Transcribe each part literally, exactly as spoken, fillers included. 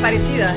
parecida.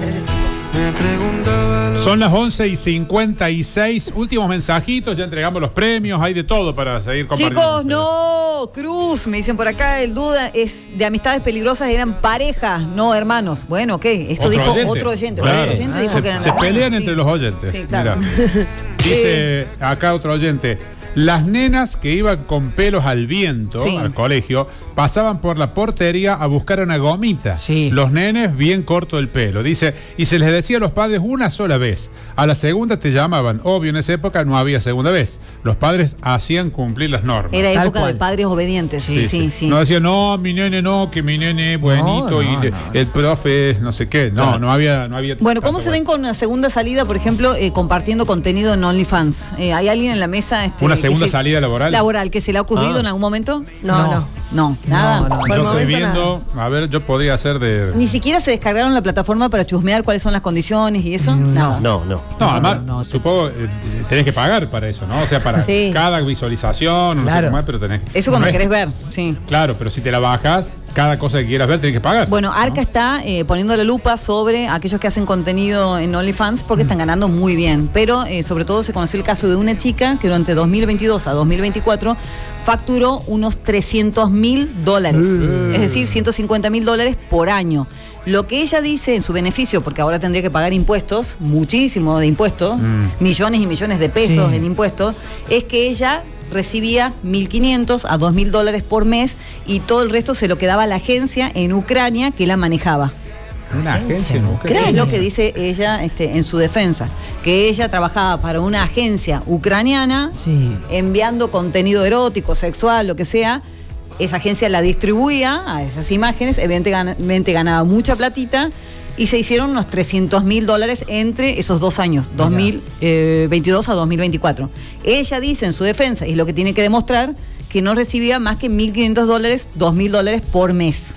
Son las once y cincuenta y seis. Últimos mensajitos, ya entregamos los premios. Hay de todo para seguir compartiendo. Chicos, no, Cruz, me dicen por acá, el duda es de amistades peligrosas, eran parejas, no hermanos. Bueno, ok, eso Otro dijo oyente. otro oyente. Claro. Otro oyente Ah, dijo se, que eran se hermanos. pelean Sí. entre los oyentes. Sí, claro. Mirá. Dice acá otro oyente: las nenas que iban con pelos al viento Sí. al colegio pasaban por la portería a buscar una gomita. Sí. Los nenes bien corto el pelo. Dice, y se les decía a los padres una sola vez. A la segunda te llamaban. Obvio, en esa época no había segunda vez. Los padres hacían cumplir las normas. Era Tal época cual. de padres obedientes, sí, sí, sí. No decían, no, mi nene no, que mi nene es buenito No, no, y de- no. el profe es no sé qué. No, Claro. no había, no había. Bueno, ¿cómo tanto se ven con una segunda salida, por ejemplo, eh, compartiendo contenido en OnlyFans? Eh, ¿Hay alguien en la mesa? Este, ¿Una que segunda se- salida laboral? Laboral, que se le ha ocurrido Ah. en algún momento? No, No. no. No, nada. No, no. Por Yo el estoy momento viendo, a ver, yo podría hacer de. Ni siquiera se descargaron la plataforma para chusmear cuáles son las condiciones y eso. No. Nada. No, no. No, además, no, no. supongo, eh, tenés que pagar para eso, ¿no? O sea, para Sí. cada visualización, no Claro. sé cómo es, pero tenés. Eso cuando no es- querés ver, sí. Claro, pero si te la bajas, cada cosa que quieras ver tenés que pagar. Bueno, Arca está eh, poniendo la lupa sobre aquellos que hacen contenido en OnlyFans porque están ganando muy bien. Pero eh, sobre todo se conoció el caso de una chica que durante dos mil veintidós a dos mil veinticuatro facturó unos trescientos mil dólares. Es decir, ciento cincuenta mil dólares por año. Lo que ella dice en su beneficio, porque ahora tendría que pagar impuestos, muchísimo de impuestos, Mm. millones y millones de pesos Sí. en impuestos, es que ella recibía mil quinientos a dos mil dólares por mes y todo el resto se lo quedaba a la agencia en Ucrania que la manejaba. Una agencia en ¿Qué es lo que dice ella este, en su defensa? Que ella trabajaba para una agencia ucraniana Sí. enviando contenido erótico, sexual, lo que sea. Esa agencia la distribuía a esas imágenes, evidentemente ganaba mucha platita y se hicieron unos trescientos mil dólares entre esos dos años, dos mil veintidós a dos mil veinticuatro. Ella dice en su defensa, y lo que tiene que demostrar, que no recibía más que mil quinientos dólares, dos mil dólares por mes.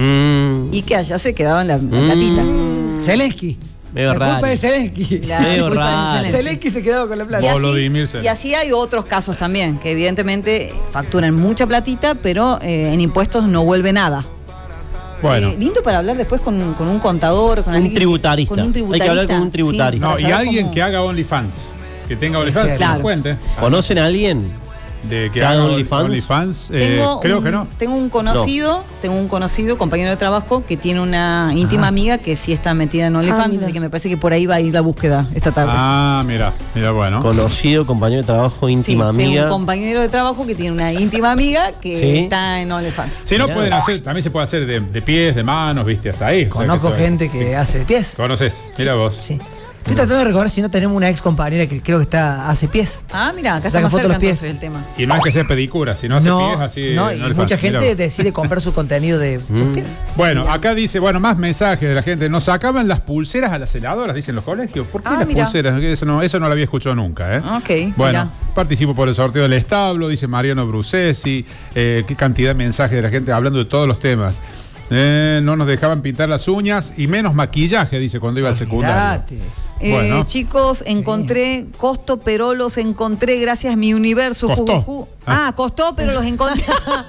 Mm, Y que allá se quedaba la, la Mm. platita. Zelensky. Medio La raro. culpa de Zelensky. La Medio culpa de raro. Zelensky. Zelensky se quedaba con la plata. Y así, Volodymyr Zelensky. y así hay otros casos también, que evidentemente facturan mucha platita, pero eh, en impuestos no vuelve nada. Bueno. Eh, lindo para hablar después con, con un contador, con Un alguien- tributarista. con un Hay que tributarista. hablar con un tributarista. No, para y saber alguien cómo- que haga OnlyFans. Que tenga OnlyFans, que Claro. nos cuente. ¿Conocen a alguien? De que ¿Que haga haga OnlyFans? OnlyFans, eh, Tengo creo un, que no. Tengo un conocido, tengo un conocido, compañero de trabajo, que tiene una íntima amiga que sí está metida en OnlyFans, mira. así que me parece que por ahí va a ir la búsqueda esta tarde. Ah, mira, mira, bueno. Conocido, compañero de trabajo, Sí, íntima tengo amiga. un compañero de trabajo que tiene una íntima amiga que Sí. está en OnlyFans. Si no Mirá. pueden hacer, también se puede hacer de, de pies, de manos, viste, hasta ahí. O sea, Conozco eso es- gente que hace de pies. ¿Conoces? Mira vos. Sí. Estoy tratando de recordar si no tenemos una ex compañera que creo que está hace pies. Ah, mira, acá Saca está más foto de cerca los pies. entonces el tema. Y no es que sea pedicura, sino hace pies así. no, y OnlyFans. mucha Mira gente vos. decide comprar su contenido de sus Mm. pies. Bueno, acá dice, bueno, más mensajes de la gente. ¿Nos sacaban las pulseras a las heladoras, dicen los colegios? ¿Por qué Ah, las mira. pulseras? Eso no, eso no lo había escuchado nunca, ¿eh? Ok, Bueno, mira. participo por el sorteo del establo, dice Mariano Brucesi. Eh, qué cantidad de mensajes de la gente hablando de todos los temas. Eh, no nos dejaban pintar las uñas y menos maquillaje, dice, cuando iba al secundario. Mirate. Eh, Bueno. chicos, encontré costo, pero los encontré gracias a mi universo. Costó. Ju- ju- Ah, costó, pero los encontré.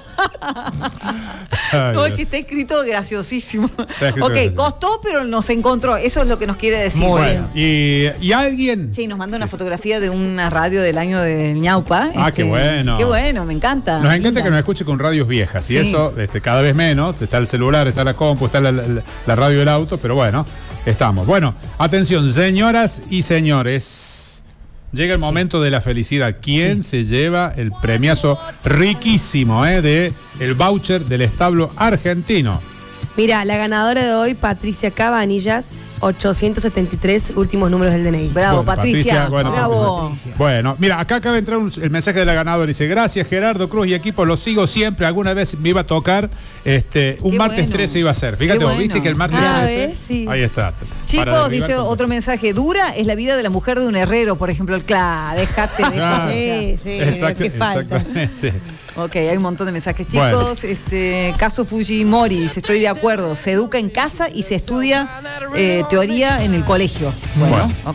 Ay, No, es Dios. que está escrito graciosísimo. escrito Ok, gracioso. costó, pero nos encontró. Eso es lo que nos quiere decir. Muy Bueno, y, y alguien. Sí, nos manda una fotografía de una radio del año del ñaupa. Ah, qué bueno. Qué bueno, me encanta. Nos encanta Linda. que nos escuche con radios viejas. Y Sí. eso, este, cada vez menos. Está el celular, está la compu, está la, la- la radio del auto, pero bueno, estamos. Bueno, atención, señoras y señores. Llega el momento de la felicidad. ¿Quién se lleva el premiazo riquísimo eh, de el voucher del establo argentino? Mira, la ganadora de hoy, Patricia Cabanillas, ochocientos setenta y tres, últimos números del D N I. Bravo, Bueno, Patricia. Patricia, bueno, Bravo. Patricia. Bueno, mira, acá acaba de entrar un- el mensaje de la ganadora. Dice, gracias Gerardo Cruz y equipo, los sigo siempre. Alguna vez me iba a tocar, este, un Qué martes bueno. trece iba a ser. Fíjate, Qué vos bueno. viste que el martes Ah, trece. ¿ves? Sí. Ahí está. Para Chicos, derribar dice todo. otro mensaje. Dura es la vida de la mujer de un herrero, por ejemplo. El claro, déjate de Ah, Sí, sí, Exacto, que falta. exactamente. Ok, hay un montón de mensajes. Chicos, Bueno. este caso Fujimori, dice, estoy de acuerdo. Se educa en casa y se estudia eh, teoría en el colegio. Bueno, Bueno. ok.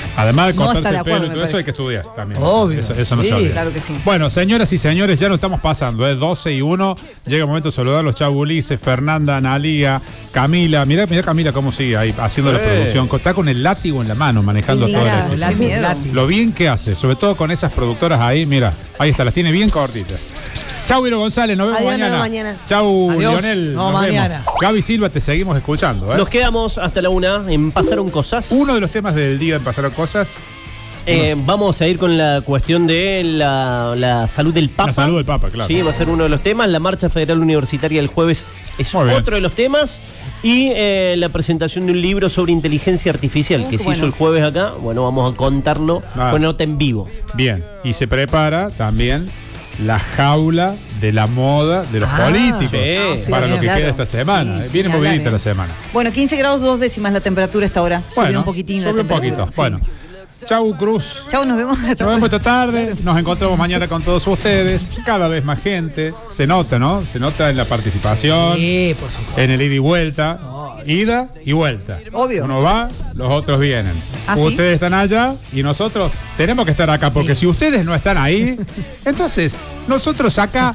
Además de No cortarse está de el pelo acuerdo, y me todo eso parece. hay que estudiar también. Obvio. Eso, eso no Sí, se olvida. claro que sí. Bueno, señoras y señores, ya nos estamos pasando, ¿eh? doce y uno. Llega el momento de saludar a los Chau Ulises, Fernanda, Analía, Camila. Mirá, mirá Camila cómo sigue ahí haciendo la Eh. producción. Está con el látigo en la mano, manejando todo Indignada. el... El látigo, miedo. el látigo. Lo bien que hace, sobre todo con esas productoras ahí, mira, ahí está, las tiene bien cortitas. Chau, Viro González, nos vemos Adiós, mañana. nos vemos mañana. Chau, Adiós. Lionel. No, nos mañana. vemos. Gaby Silva, te seguimos escuchando. ¿eh? Nos quedamos hasta la una en Pasaron Cosas. Uno de los temas del día en Pasaron Cosas, Eh, vamos a ir con la cuestión de la, la salud del Papa. la salud del Papa, claro. Sí, va a ser uno de los temas. La Marcha Federal Universitaria el jueves es Muy bien. otro de los temas. Y eh, la presentación de un libro sobre inteligencia artificial Uh, que qué se hizo bueno. el jueves acá. Bueno, vamos a contarlo Ah. con nota en vivo. Bien, y se prepara también la jaula de la moda de los Ah, políticos sí. para Sí, lo que claro. queda esta semana. Sí, Eh, sí, Viene ni hablar, movidita ¿eh? la semana. Bueno, quince grados dos décimas la temperatura esta hora. Subió un poquitín la subió un temperatura. poquito. Sí. Bueno, chau Cruz. Chau, nos vemos. Nos vemos esta tarde, nos encontramos mañana con todos ustedes, cada vez más gente, se nota, ¿no? Se nota en la participación, Sí, por supuesto. en el ida y vuelta, ida y vuelta. Obvio. Uno va, los otros vienen. ¿Ah, sí? Ustedes están allá y nosotros tenemos que estar acá, porque si ustedes no están ahí, entonces nosotros acá...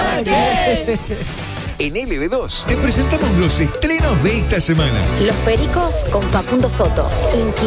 En L B dos te presentamos los estrenos de esta semana. Los Pericos con Facundo Soto. Inquietud.